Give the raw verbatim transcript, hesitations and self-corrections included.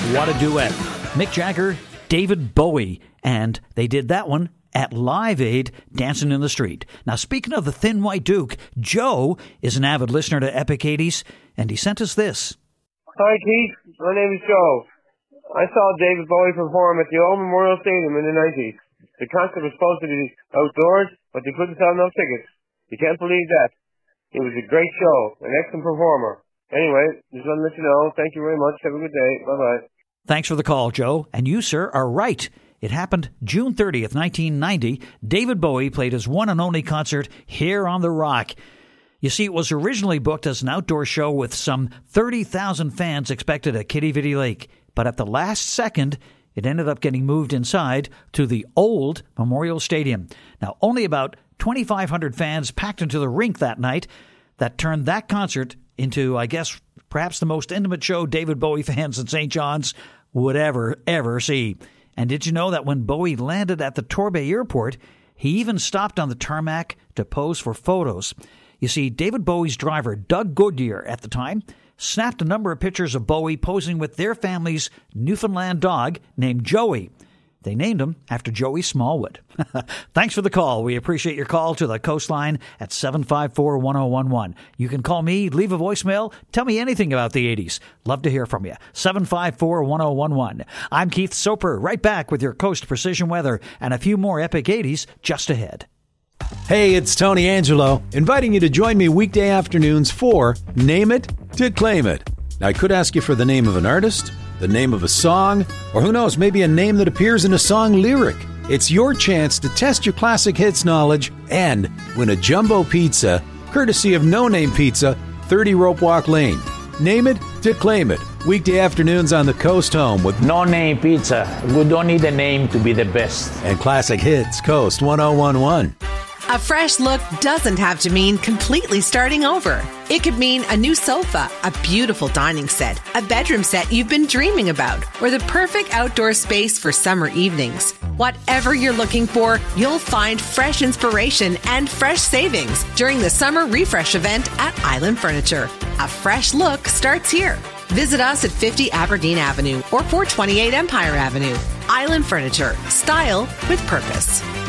What a duet. Mick Jagger, David Bowie, and they did that one at Live Aid, Dancing in the Street. Now, speaking of the Thin White Duke, Joe is an avid listener to Epic eighties, and he sent us this. Hi, Keith. My name is Joe. I saw David Bowie perform at the Old Memorial Stadium in the nineties. The concert was supposed to be outdoors, but they couldn't sell no tickets. You can't believe that. It was a great show, an excellent performer. Anyway, just want to let you know. Thank you very much. Have a good day. Bye-bye. Thanks for the call, Joe. And you, sir, are right. It happened June thirtieth, nineteen ninety. David Bowie played his one and only concert here on The Rock. You see, it was originally booked as an outdoor show with some thirty thousand fans expected at Kitty Vitty Lake. But at the last second, it ended up getting moved inside to the old Memorial Stadium. Now, only about twenty-five hundred fans packed into the rink that night. That turned that concert into, I guess, perhaps the most intimate show David Bowie fans in Saint John's would ever, ever see. And did you know that when Bowie landed at the Torbay Airport, he even stopped on the tarmac to pose for photos? You see, David Bowie's driver, Doug Goodyear, at the time, snapped a number of pictures of Bowie posing with their family's Newfoundland dog named Joey. They named him after Joey Smallwood. Thanks for the call. We appreciate your call to the Coastline at seven five four, one oh one one. You can call me, leave a voicemail, tell me anything about the eighties. Love to hear from you. seven five four, one oh one one. I'm Keith Soper, right back with your Coast Precision Weather and a few more epic eighties just ahead. Hey, it's Tony Angelo, inviting you to join me weekday afternoons for Name It to Claim It. Now, I could ask you for the name of an artist, the name of a song, or who knows, maybe a name that appears in a song lyric. It's your chance to test your classic hits knowledge and win a jumbo pizza, courtesy of No Name Pizza, thirty Rope Walk Lane. Name it to claim it. Weekday afternoons on the Coast Home with No Name Pizza. We don't need a name to be the best. And classic hits, Coast one oh one one. A fresh look doesn't have to mean completely starting over. It could mean a new sofa, a beautiful dining set, a bedroom set you've been dreaming about, or the perfect outdoor space for summer evenings. Whatever you're looking for, you'll find fresh inspiration and fresh savings during the Summer Refresh event at Island Furniture. A fresh look starts here. Visit us at fifty Aberdeen Avenue or four twenty-eight Empire Avenue. Island Furniture. Style with purpose.